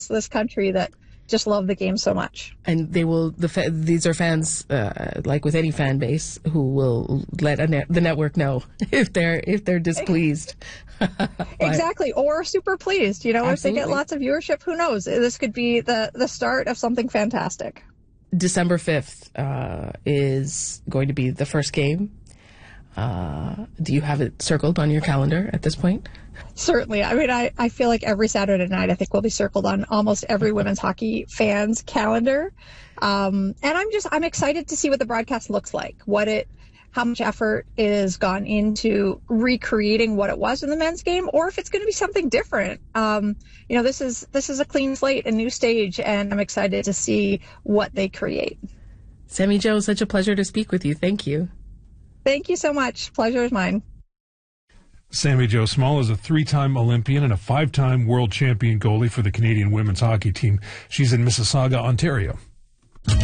this country that just love the game so much. And they will. These are fans, like with any fan base, who will let the network know if they're displeased. Exactly, or super pleased. Absolutely. If they get lots of viewership, who knows? This could be the start of something fantastic. December 5th is going to be the first game. Do you have it circled on your calendar at this point? Certainly. I mean, I feel like every Saturday night, I think will be circled on almost every women's hockey fan's calendar. And I'm excited to see what the broadcast looks like, how much effort is gone into recreating what it was in the men's game, or if it's going to be something different. This is a clean slate, a new stage, and I'm excited to see what they create. Sammy Jo, such a pleasure to speak with you. Thank you. Thank you so much. Pleasure is mine. Sammy Jo Small is a 3-time Olympian and a 5-time world champion goalie for the Canadian women's hockey team. She's in Mississauga, Ontario.